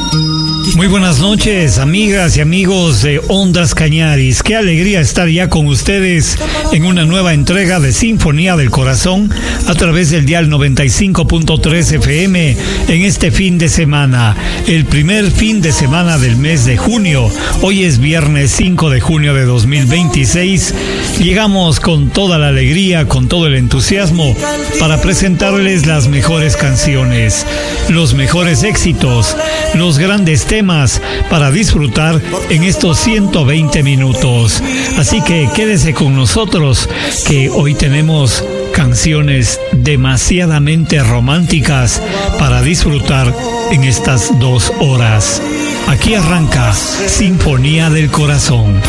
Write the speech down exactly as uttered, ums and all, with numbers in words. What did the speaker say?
Muy buenas noches, amigas y amigos de Ondas Cañaris. Qué alegría estar ya con ustedes en una nueva entrega de Sinfonía del Corazón a través del dial noventa y cinco punto tres F M en este fin de semana, el primer fin de semana del mes de junio. Hoy es viernes cinco de junio de dos mil veintiséis. Llegamos con toda la alegría, con todo el entusiasmo para presentarles las mejores canciones, los mejores éxitos, los grandes temas para disfrutar en estos ciento veinte minutos. Así que quédese con nosotros, que hoy tenemos canciones demasiadamente románticas para disfrutar en estas dos horas. Aquí arranca Sinfonía del Corazón.